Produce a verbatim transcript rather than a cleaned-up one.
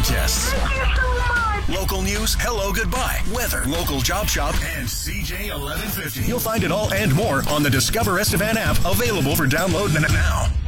contests. Thank you so much. Local news, hello, goodbye, weather, local job shop, and C J eleven fifty. You'll find it all and more on the Discover Estevan app, available for download now.